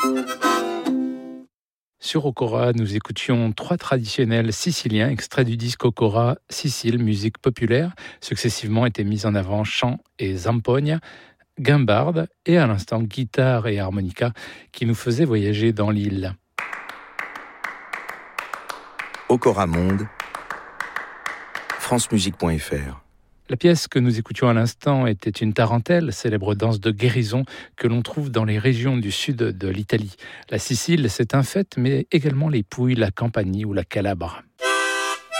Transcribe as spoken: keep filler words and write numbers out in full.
Sur Okora, nous écoutions trois traditionnels siciliens extraits du disque Okora Sicile, musique populaire, successivement étaient mis en avant chant et zampogna, guimbarde et à l'instant guitare et harmonica qui nous faisaient voyager dans l'île. Okora Monde, francemusique point f r. La pièce que nous écoutions à l'instant était une tarentelle, célèbre danse de guérison que l'on trouve dans les régions du sud de l'Italie. La Sicile, c'est un fait, mais également les Pouilles, la Campanie ou la Calabre.